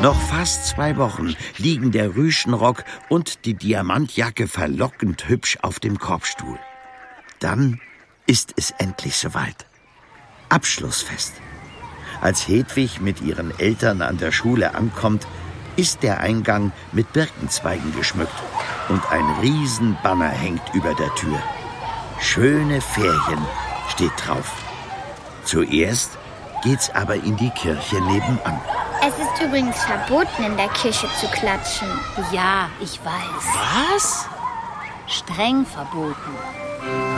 Noch fast 2 Wochen liegen der Rüschenrock und die Diamantjacke verlockend hübsch auf dem Korbstuhl. Dann ist es endlich soweit. Abschlussfest. Als Hedwig mit ihren Eltern an der Schule ankommt, ist der Eingang mit Birkenzweigen geschmückt und ein Riesenbanner hängt über der Tür. Schöne Ferien steht drauf. Zuerst geht's aber in die Kirche nebenan. Es ist übrigens verboten, in der Kirche zu klatschen. Ja, ich weiß. Was? Streng verboten.